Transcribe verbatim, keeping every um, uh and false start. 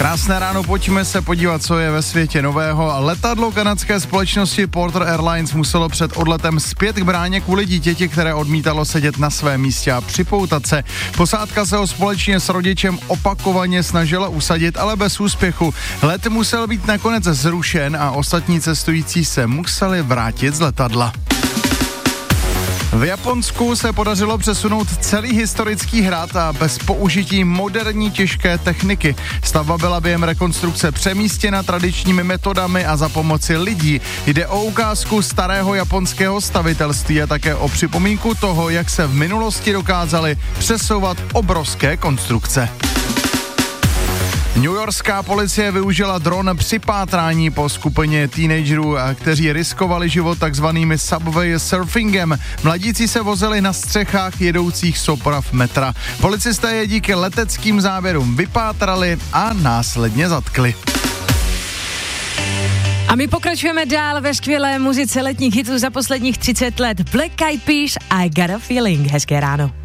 Krásné ráno, pojďme se podívat, co je ve světě nového. Letadlo kanadské společnosti Porter Airlines muselo před odletem zpět k bráně kvůli dítěti, které odmítalo sedět na svém místě a připoutat se. Posádka se ho společně s rodičem opakovaně snažila usadit, ale bez úspěchu. Let musel být nakonec zrušen a ostatní cestující se museli vrátit z letadla. V Japonsku se podařilo přesunout celý historický hrad a bez použití moderní těžké techniky. Stavba byla během rekonstrukce přemístěna tradičními metodami a za pomoci lidí. Jde o ukázku starého japonského stavitelství a také o připomínku toho, jak se v minulosti dokázaly přesouvat obrovské konstrukce. Newyorská policie využila dron při pátrání po skupině teenagerů, kteří riskovali život takzvanými subway surfingem. Mladíci se vozili na střechách jedoucích souprav metra. Policisté je díky leteckým záběrům vypátrali a následně zatkli. A my pokračujeme dál ve skvělé muzice letních hitů za posledních třicet let. Black Eyed Peas, I Got a Feeling. Hezké ráno.